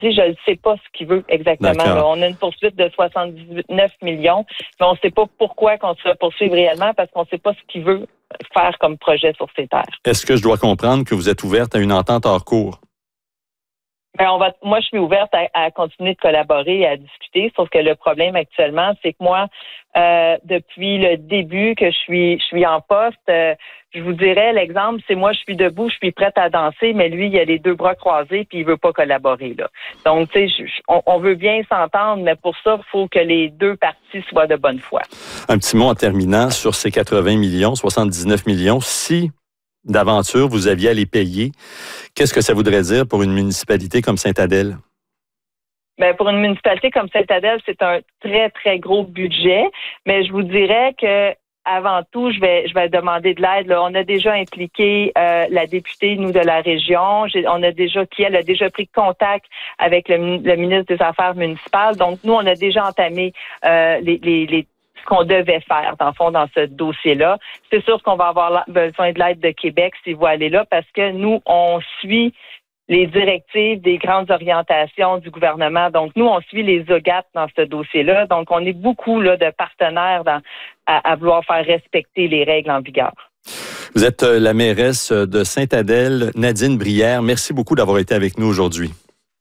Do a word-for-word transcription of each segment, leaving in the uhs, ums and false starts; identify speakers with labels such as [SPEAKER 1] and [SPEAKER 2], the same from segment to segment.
[SPEAKER 1] je ne sais pas ce qu'il veut exactement. Là. On a une poursuite de soixante-dix-neuf millions, mais on ne sait pas pourquoi qu'on se fait poursuivre réellement parce qu'on ne sait pas ce qu'il veut faire comme projet sur ces terres.
[SPEAKER 2] Est-ce que je dois comprendre que vous êtes ouverte à une entente hors cours?
[SPEAKER 1] Ben on va, moi, je suis ouverte à, à continuer de collaborer et à discuter, sauf que le problème actuellement, c'est que moi, euh, depuis le début que je suis je suis en poste, euh, je vous dirais, l'exemple, c'est moi, je suis debout, je suis prête à danser, mais lui, il a les deux bras croisés puis il veut pas collaborer, là. Donc, tu sais, on, on veut bien s'entendre, mais pour ça, il faut que les deux parties soient de bonne foi.
[SPEAKER 2] Un petit mot en terminant sur ces quatre-vingts millions, soixante-dix-neuf millions. Si d'aventure, vous aviez à les payer, qu'est-ce que ça voudrait dire pour une municipalité comme Sainte-Adèle?
[SPEAKER 1] Bien, pour une municipalité comme Sainte-Adèle, c'est un très, très gros budget, mais je vous dirais que avant tout, je vais je vais demander de l'aide. Là. On a déjà impliqué euh, la députée, nous, de la région. J'ai, on a déjà, qui elle a déjà pris contact avec le, le ministre des Affaires municipales. Donc, nous, on a déjà entamé euh, les, les, les ce qu'on devait faire, dans le fond, dans ce dossier-là. C'est sûr qu'on va avoir besoin de l'aide de Québec si vous allez là, parce que nous, on suit les directives des grandes orientations du gouvernement. Donc, nous, on suit les O G A T dans ce dossier-là. Donc, on est beaucoup là de partenaires dans, à, à vouloir faire respecter les règles en vigueur.
[SPEAKER 2] Vous êtes la mairesse de Sainte-Adèle, Nadine Brière. Merci beaucoup d'avoir été avec nous aujourd'hui.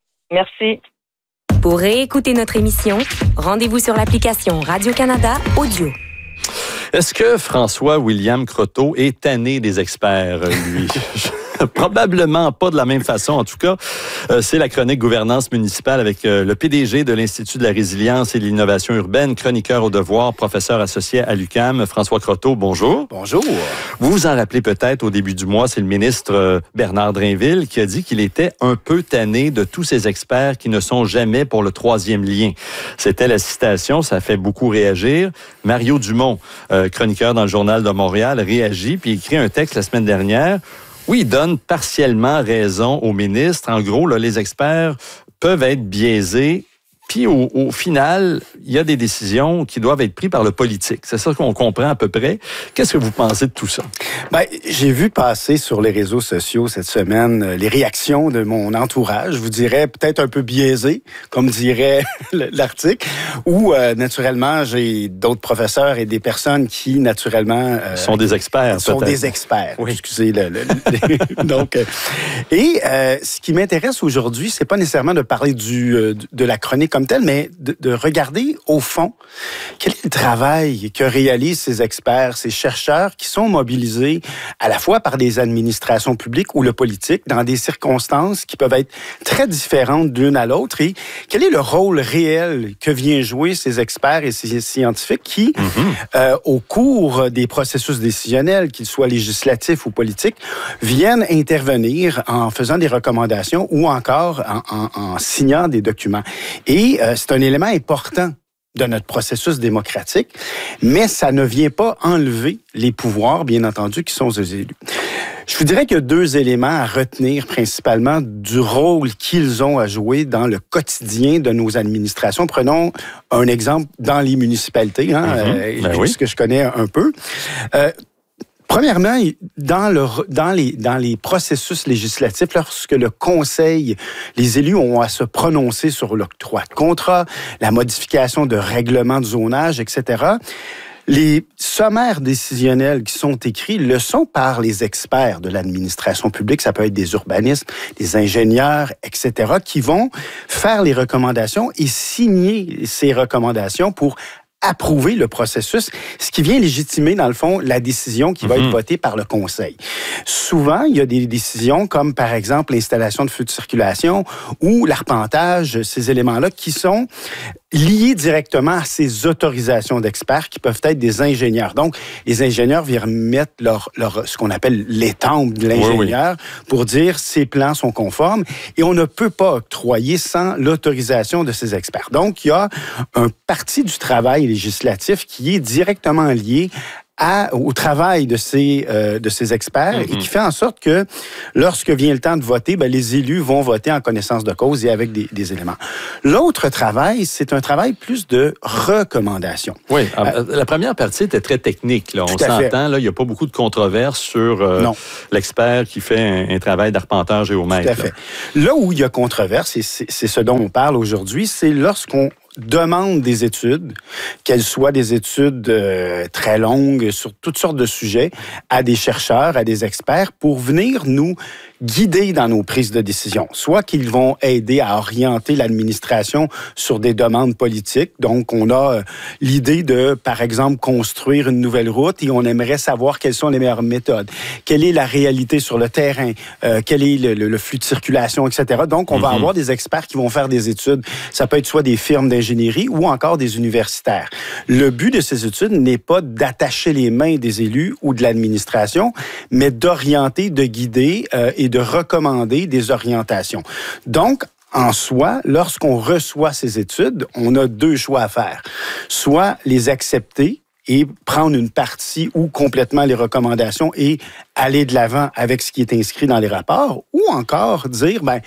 [SPEAKER 1] Merci.
[SPEAKER 3] Pour réécouter notre émission, rendez-vous sur l'application Radio-Canada Audio.
[SPEAKER 2] Est-ce que François-William Croteau est tanné des experts, lui? Probablement pas de la même façon. En tout cas, euh, c'est la chronique gouvernance municipale avec euh, le P D G de l'Institut de la résilience et de l'innovation urbaine, chroniqueur au devoir, professeur associé à l'U Q A M, François Croteau. Bonjour.
[SPEAKER 4] Bonjour.
[SPEAKER 2] Vous vous en rappelez peut-être au début du mois, c'est le ministre euh, Bernard Drainville qui a dit qu'il était un peu tanné de tous ces experts qui ne sont jamais pour le troisième lien. C'était la citation, ça fait beaucoup réagir. Mario Dumont, euh, chroniqueur dans le Journal de Montréal, réagit puis écrit un texte la semaine dernière. Oui, il donne partiellement raison au ministre. En gros, là, les experts peuvent être biaisés. Puis au, au final, il y a des décisions qui doivent être prises par le politique. C'est ça qu'on comprend à peu près. Qu'est-ce que vous pensez de tout ça?
[SPEAKER 4] Ben, j'ai vu passer sur les réseaux sociaux cette semaine les réactions de mon entourage. Je vous dirais peut-être un peu biaisées, comme dirait l'article, où euh, naturellement, j'ai d'autres professeurs et des personnes qui, naturellement... Euh,
[SPEAKER 2] sont des experts,
[SPEAKER 4] sont
[SPEAKER 2] peut-être.
[SPEAKER 4] des experts.
[SPEAKER 2] Oui.
[SPEAKER 4] Excusez. Le, le, le donc, euh, et euh, ce qui m'intéresse aujourd'hui, c'est pas nécessairement de parler du, euh, de la chronique comme telle, mais de, de regarder au fond quel est le travail que réalisent ces experts, ces chercheurs qui sont mobilisés à la fois par des administrations publiques ou le politique dans des circonstances qui peuvent être très différentes d'une à l'autre et quel est le rôle réel que viennent jouer ces experts et ces scientifiques qui, mm-hmm. euh, au cours des processus décisionnels, qu'ils soient législatifs ou politiques, viennent intervenir en faisant des recommandations ou encore en, en, en signant des documents. Et euh, c'est un élément important de notre processus démocratique, mais ça ne vient pas enlever les pouvoirs, bien entendu, qui sont aux élus. Je vous dirais qu'il y a deux éléments à retenir principalement du rôle qu'ils ont à jouer dans le quotidien de nos administrations. Prenons un exemple dans les municipalités, hein, mm-hmm. euh, ben oui. ce que je connais un peu. Euh, Premièrement, dans, le, dans, les, dans les processus législatifs, lorsque le Conseil, les élus ont à se prononcer sur l'octroi de contrat, la modification de règlements de zonage, et cetera, les sommaires décisionnels qui sont écrits le sont par les experts de l'administration publique. Ça peut être des urbanistes, des ingénieurs, et cetera, qui vont faire les recommandations et signer ces recommandations pour approuver le processus, ce qui vient légitimer, dans le fond, la décision qui va mm-hmm. être votée par le Conseil. Souvent, il y a des décisions comme, par exemple, l'installation de feux de circulation ou l'arpentage, ces éléments-là qui sont liés directement à ces autorisations d'experts qui peuvent être des ingénieurs. Donc, les ingénieurs viennent mettre leur, leur, ce qu'on appelle l'étampe de l'ingénieur oui, oui. pour dire ces plans sont conformes et on ne peut pas octroyer sans l'autorisation de ces experts. Donc, il y a un parti du travail législatif qui est directement lié à, au travail de ces, euh, de ces experts mm-hmm. et qui fait en sorte que lorsque vient le temps de voter, ben, les élus vont voter en connaissance de cause et avec des, des éléments. L'autre travail, c'est un travail plus de recommandation.
[SPEAKER 2] Oui, euh, la première partie était très technique. Là. On s'entend, là, il n'y a pas beaucoup de controverses sur euh, l'expert qui fait un, un travail d'arpenteur géomètre.
[SPEAKER 4] Tout à fait. Là, là où il y a controverse, et c'est, c'est ce dont on parle aujourd'hui, c'est lorsqu'on demande des études, qu'elles soient des études euh, très longues sur toutes sortes de sujets, à des chercheurs, à des experts, pour venir nous guider dans nos prises de décision. Soit qu'ils vont aider à orienter l'administration sur des demandes politiques. Donc, on a euh, l'idée de, par exemple, construire une nouvelle route et on aimerait savoir quelles sont les meilleures méthodes. Quelle est la réalité sur le terrain? Euh, quel est le, le, le flux de circulation, et cetera. Donc, on mm-hmm. va avoir des experts qui vont faire des études. Ça peut être soit des firmes d'ingénierie ou encore des universitaires. Le but de ces études n'est pas d'attacher les mains des élus ou de l'administration, mais d'orienter, de guider euh, et de recommander des orientations. Donc, en soi, lorsqu'on reçoit ces études, on a deux choix à faire. Soit les accepter et prendre une partie ou complètement les recommandations et aller de l'avant avec ce qui est inscrit dans les rapports, ou encore dire, ben,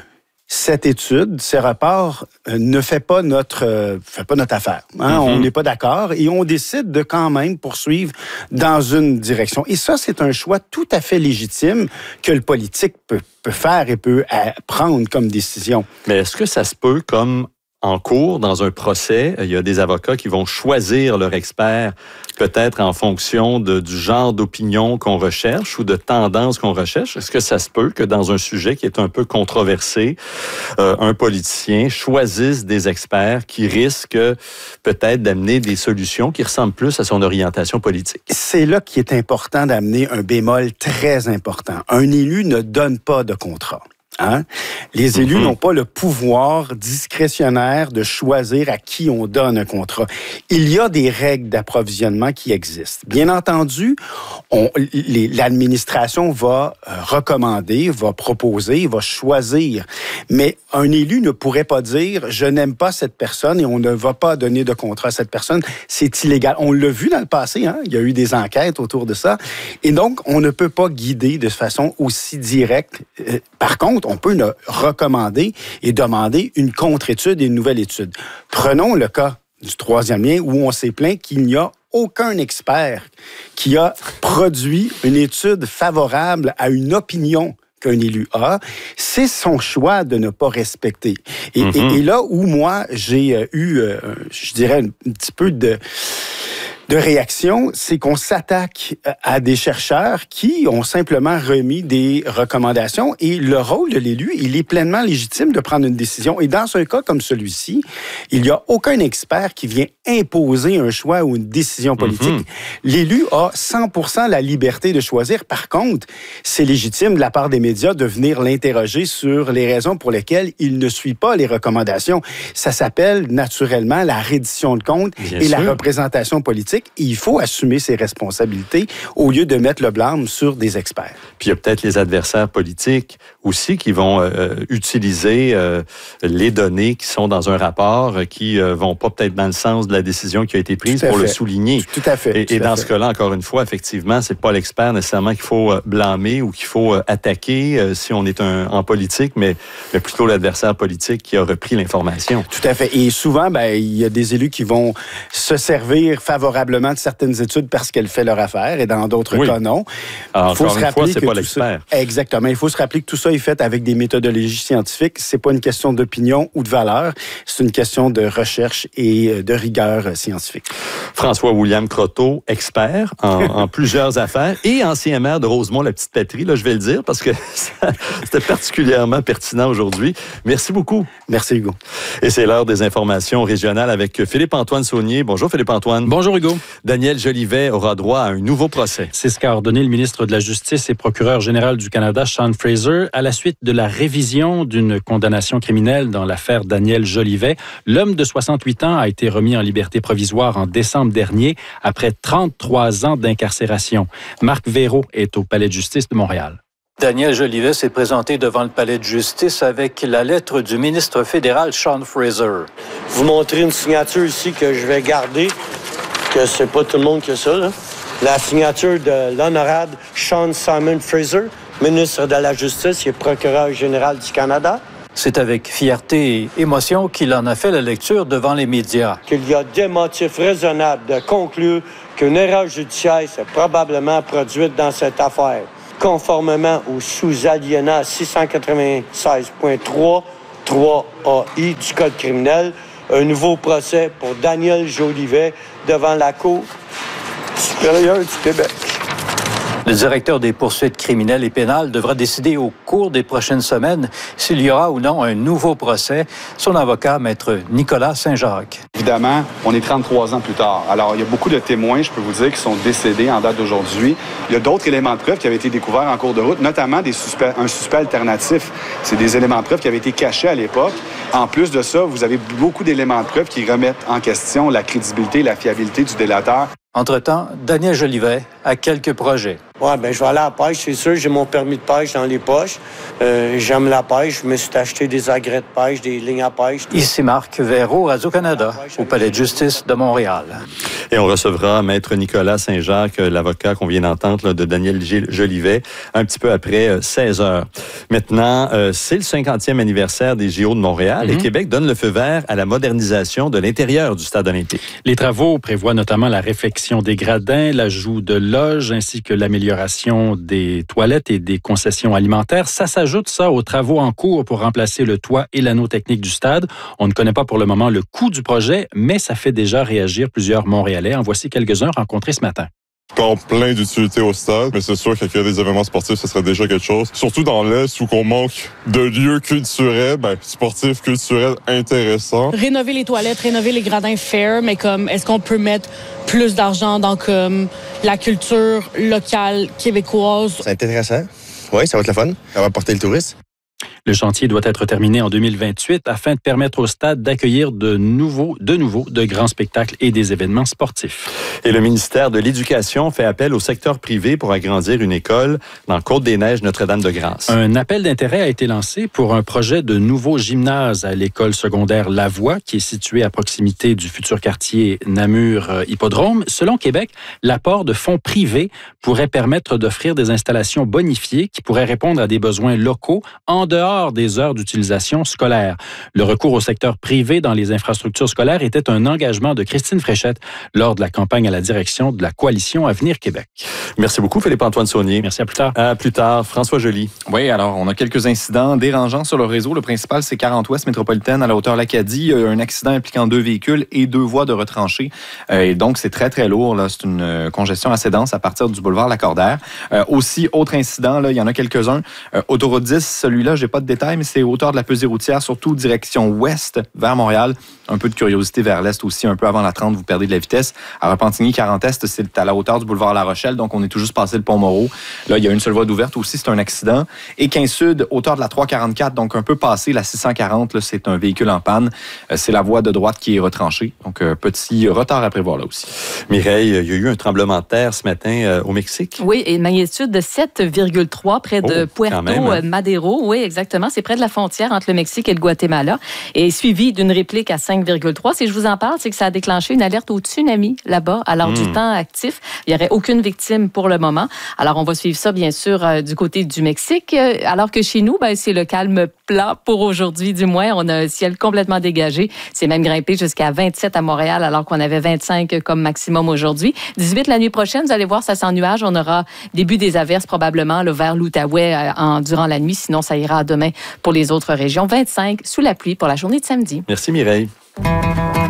[SPEAKER 4] cette étude, ces rapports, euh, ne fait pas notre, euh, fait pas notre affaire. Hein? Mm-hmm. On n'est pas d'accord et on décide de quand même poursuivre dans une direction. Et ça, c'est un choix tout à fait légitime que le politique peut, peut faire et peut euh, prendre comme décision.
[SPEAKER 2] Mais est-ce que ça se peut comme en cours, dans un procès, il y a des avocats qui vont choisir leur expert peut-être en fonction de, du genre d'opinion qu'on recherche ou de tendance qu'on recherche. Est-ce que ça se peut que dans un sujet qui est un peu controversé, euh, un politicien choisisse des experts qui risquent peut-être d'amener des solutions qui ressemblent plus à son orientation politique?
[SPEAKER 4] C'est là qu'il est important d'amener un bémol très important. Un élu ne donne pas de contrat. Hein? Les élus mm-hmm. n'ont pas le pouvoir discrétionnaire de choisir à qui on donne un contrat. Il y a des règles d'approvisionnement qui existent. Bien entendu, on, les, l'administration va recommander, va proposer, va choisir. Mais un élu ne pourrait pas dire « je n'aime pas cette personne et on ne va pas donner de contrat à cette personne ». C'est illégal. On l'a vu dans le passé, hein? Il y a eu des enquêtes autour de ça. Et donc, on ne peut pas guider de façon aussi directe. Par contre, on peut le recommander et demander une contre-étude et une nouvelle étude. Prenons le cas du troisième lien où on s'est plaint qu'il n'y a aucun expert qui a produit une étude favorable à une opinion qu'un élu a. C'est son choix de ne pas respecter. Et, mm-hmm. et, et là où moi, j'ai eu, euh, je dirais, un, un petit peu de... de réaction, c'est qu'on s'attaque à des chercheurs qui ont simplement remis des recommandations et le rôle de l'élu, il est pleinement légitime de prendre une décision. Et dans un cas comme celui-ci, il n'y a aucun expert qui vient imposer un choix ou une décision politique. Mm-hmm. L'élu a cent pour cent la liberté de choisir. Par contre, c'est légitime de la part des médias de venir l'interroger sur les raisons pour lesquelles il ne suit pas les recommandations. Ça s'appelle naturellement la reddition de comptes Bien et sûr. La représentation politique. Il faut assumer ses responsabilités au lieu de mettre le blâme sur des experts.
[SPEAKER 2] Puis il y a peut-être les adversaires politiques aussi qui vont euh, utiliser euh, les données qui sont dans un rapport, euh, qui euh, vont pas peut-être dans le sens de la décision qui a été prise pour fait. Le souligner.
[SPEAKER 4] Tout à fait.
[SPEAKER 2] Et,
[SPEAKER 4] tout
[SPEAKER 2] et dans
[SPEAKER 4] à
[SPEAKER 2] ce
[SPEAKER 4] fait.
[SPEAKER 2] cas-là, encore une fois, effectivement, c'est pas l'expert nécessairement qu'il faut euh, blâmer ou qu'il faut euh, attaquer euh, si on est un, en politique, mais, mais plutôt l'adversaire politique qui a repris l'information.
[SPEAKER 4] Tout à fait. Et souvent, ben, il y a des élus qui vont se servir favorablement de certaines études parce qu'elles font leur affaire et dans d'autres oui. cas, non.
[SPEAKER 2] Alors, il faut encore se rappeler une fois, c'est pas l'expert.
[SPEAKER 4] Ça, exactement. Il faut se rappeler que tout ça est fait avec des méthodologies scientifiques. C'est pas une question d'opinion ou de valeur. C'est une question de recherche et de rigueur scientifique.
[SPEAKER 2] François-William Croteau, expert en, en plusieurs affaires et ancien maire de Rosemont-la-Petite-Patrie, là, je vais le dire parce que ça, c'était particulièrement pertinent aujourd'hui. Merci beaucoup.
[SPEAKER 4] Merci, Hugo.
[SPEAKER 2] Et c'est l'heure des informations régionales avec Philippe-Antoine Saunier. Bonjour, Philippe-Antoine.
[SPEAKER 5] Bonjour, Hugo.
[SPEAKER 2] Daniel Jolivet aura droit à un nouveau procès.
[SPEAKER 5] C'est ce qu'a ordonné le ministre de la Justice et procureur général du Canada, Sean Fraser, à la suite de la révision d'une condamnation criminelle dans l'affaire Daniel Jolivet. L'homme de soixante-huit ans a été remis en liberté provisoire en décembre dernier après trente-trois ans d'incarcération. Marc Véraud est au Palais de justice de Montréal.
[SPEAKER 6] Daniel Jolivet s'est présenté devant le Palais de justice avec la lettre du ministre fédéral Sean Fraser.
[SPEAKER 7] Vous montrez une signature ici que je vais garder, que c'est pas tout le monde qui a ça, là. la signature de l'honorable Sean Simon Fraser, ministre de la Justice et procureur général du Canada.
[SPEAKER 6] C'est avec fierté et émotion qu'il en a fait la lecture devant les médias.
[SPEAKER 7] Qu'il y a des motifs raisonnables de conclure qu'une erreur judiciaire s'est probablement produite dans cette affaire. Conformément au sous-alinéa six cent quatre-vingt-seize point trois, trois A I du Code criminel, un nouveau procès pour Daniel Jolivet devant la Cour supérieure du Québec.
[SPEAKER 6] Le directeur des poursuites criminelles et pénales devra décider au cours des prochaines semaines s'il y aura ou non un nouveau procès. Son avocat, maître Nicolas Saint-Jacques.
[SPEAKER 8] Évidemment, on est trente-trois ans plus tard. Alors, il y a beaucoup de témoins, je peux vous dire, qui sont décédés en date d'aujourd'hui. Il y a d'autres éléments de preuve qui avaient été découverts en cours de route, notamment des suspects, un suspect alternatif. C'est des éléments de preuve qui avaient été cachés à l'époque. En plus de ça, vous avez beaucoup d'éléments de preuve qui remettent en question la crédibilité et la fiabilité du délateur.
[SPEAKER 6] Entre-temps, Daniel Jolivet a quelques projets.
[SPEAKER 7] Oui, bien, je vais aller à la pêche, c'est sûr. J'ai mon permis de pêche dans les poches. Euh, j'aime la pêche. Je me suis acheté des agrès de pêche, des lignes à pêche.
[SPEAKER 6] Ici Marc Véro, Radio-Canada, au Palais de justice de Montréal.
[SPEAKER 2] Et on recevra Maître Nicolas Saint-Jacques, l'avocat qu'on vient d'entendre là, de Daniel Jolivet, un petit peu après seize heures. Maintenant, euh, c'est le cinquantième anniversaire des J O de Montréal mm-hmm. et Québec donne le feu vert à la modernisation de l'intérieur du stade olympique.
[SPEAKER 5] Les travaux prévoient notamment la réfection des gradins, l'ajout de loges ainsi que l'amélioration des toilettes et des concessions alimentaires. Ça s'ajoute ça aux travaux en cours pour remplacer le toit et l'anneau technique du stade. On ne connaît pas pour le moment le coût du projet, mais ça fait déjà réagir plusieurs Montréalais. En voici quelques-uns rencontrés ce matin.
[SPEAKER 9] Encore plein d'utilité au stade, mais c'est sûr qu'accueillir des événements sportifs, ce serait déjà quelque chose. Surtout dans l'Est où on manque de lieux culturels, ben, sportifs, culturels intéressants.
[SPEAKER 10] Rénover les toilettes, rénover les gradins fair, mais comme est-ce qu'on peut mettre plus d'argent dans comme la culture locale québécoise?
[SPEAKER 11] C'est intéressant. Oui, ça va être le fun. Ça va apporter le tourisme.
[SPEAKER 5] Le chantier doit être terminé en deux mille vingt-huit afin de permettre au stade d'accueillir de nouveaux, de nouveau de grands spectacles et des événements sportifs.
[SPEAKER 2] Et le ministère de l'Éducation fait appel au secteur privé pour agrandir une école dans Côte-des-Neiges Notre-Dame-de-Grâce.
[SPEAKER 5] Un appel d'intérêt a été lancé pour un projet de nouveau gymnase à l'école secondaire Lavoie, qui est située à proximité du futur quartier Namur-Hippodrome. Selon Québec, l'apport de fonds privés pourrait permettre d'offrir des installations bonifiées qui pourraient répondre à des besoins locaux en dehors des heures d'utilisation scolaire. Le recours au secteur privé dans les infrastructures scolaires était un engagement de Christine Fréchette lors de la campagne à la direction de la Coalition Avenir Québec.
[SPEAKER 2] Merci beaucoup, Philippe-Antoine Saunier.
[SPEAKER 5] Merci, à plus tard.
[SPEAKER 2] À plus tard. François Joly.
[SPEAKER 12] Oui, alors, on a quelques incidents dérangeants sur le réseau. Le principal, c'est quarante Ouest métropolitaine à la hauteur l'Acadie. Il y a eu un accident impliquant deux véhicules et deux voies de retranchée. Euh, et donc, c'est très, très lourd. Là. C'est une congestion assez dense à partir du boulevard Lacordaire. Euh, aussi, autre incident, là, il y en a quelques-uns. Euh, autoroute dix, celui-là, j'ai pas de détails, mais c'est hauteur de la pesée routière, surtout direction ouest vers Montréal. Un peu de curiosité vers l'est aussi, un peu avant la trente, vous perdez de la vitesse. À Repentigny-quarante-Est, c'est à la hauteur du boulevard La Rochelle, donc on est tout juste passé le pont Moreau. Là, il y a une seule voie d'ouverte aussi, c'est un accident. Et quinze Sud, hauteur de la trois quarante-quatre, donc un peu passé la six cent quarante, là, c'est un véhicule en panne. C'est la voie de droite qui est retranchée, donc un petit retard à prévoir là aussi.
[SPEAKER 2] Mireille, il y a eu un tremblement de terre ce matin euh, au Mexique.
[SPEAKER 13] Oui, et magnitude de sept virgule trois près de
[SPEAKER 2] oh,
[SPEAKER 13] Puerto
[SPEAKER 2] même, hein?
[SPEAKER 13] Madero. Oui, exactement. C'est près de la frontière entre le Mexique et le Guatemala. Et suivi d'une réplique à cinq virgule trois. Si je vous en parle, c'est que ça a déclenché une alerte au tsunami là-bas, à l'heure mmh. du temps actif. Il n'y aurait aucune victime pour le moment. Alors, on va suivre ça, bien sûr, euh, du côté du Mexique. Euh, alors que chez nous, ben, c'est le calme plat pour aujourd'hui, du moins. On a un ciel complètement dégagé. C'est même grimpé jusqu'à vingt-sept à Montréal, alors qu'on avait vingt-cinq comme maximum aujourd'hui. dix-huit la nuit prochaine, vous allez voir, ça s'en nuage. On aura début des averses probablement là, vers l'Outaouais euh, en, durant la nuit. Sinon, ça ira demain pour les autres régions. vingt-cinq sous la pluie pour la journée de samedi.
[SPEAKER 2] Merci Mireille.